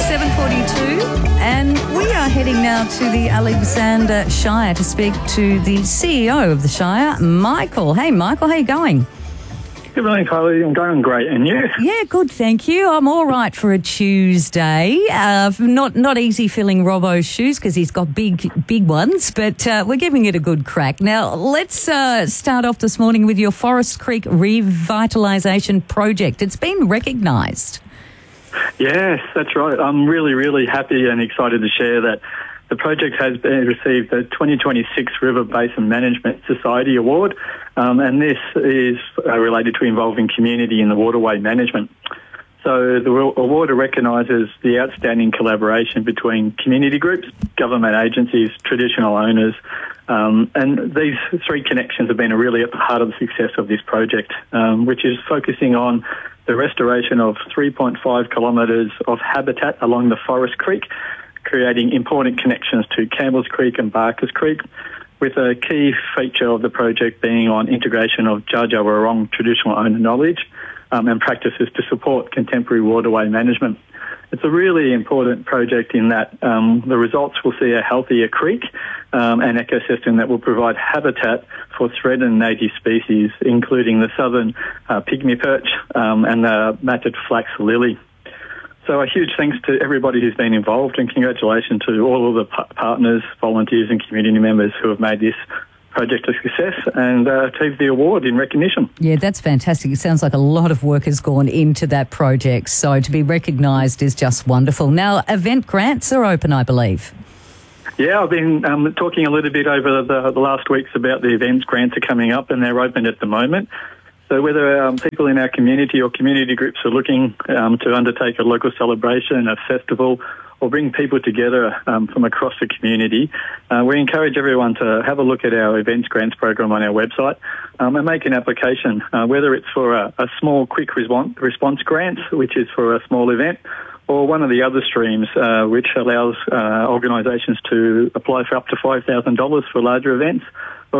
7:42, and we are heading now to the Alexander Shire to speak to the CEO of the Shire, Michael. Hey, Michael, how you going? Good morning, Kylie. I'm going great, and you? Yeah, good, thank you. I'm all right for a Tuesday. Not easy filling Robbo's shoes because he's got big ones, but we're giving it a good crack. Now, let's start off this morning with your Forest Creek Revitalisation Project. It's been recognised. Yes, that's right. I'm really, really happy and excited to share that the project has received the 2026 River Basin Management Society Award, and this is related to involving community in the waterway management. So the award recognises the outstanding collaboration between community groups, government agencies, traditional owners, and these three connections have been really at the heart of the success of this project, which is focusing on the restoration of 3.5 kilometres of habitat along the Forest Creek, creating important connections to Campbell's Creek and Barkers Creek, with a key feature of the project being on integration of Dja Dja Wurrung traditional owner knowledge and practices to support contemporary waterway management. It's a really important project in that the results will see a healthier creek and ecosystem that will provide habitat for threatened native species, including the southern pygmy perch and the matted flax lily. So a huge thanks to everybody who's been involved, and congratulations to all of the partners, volunteers and community members who have made this project a success and achieved the award in recognition. Yeah, that's fantastic. It sounds like a lot of work has gone into that project, so to be recognised is just wonderful. Now, event grants are open, I believe. Yeah, I've been talking a little bit over the last weeks about the events grants are coming up, and they're open at the moment. So whether people in our community or community groups are looking to undertake a local celebration, a festival, or bring people together from across the community, we encourage everyone to have a look at our events grants program on our website and make an application, whether it's for a small quick response grant, which is for a small event, or one of the other streams, which allows organisations to apply for up to $5,000 for larger events,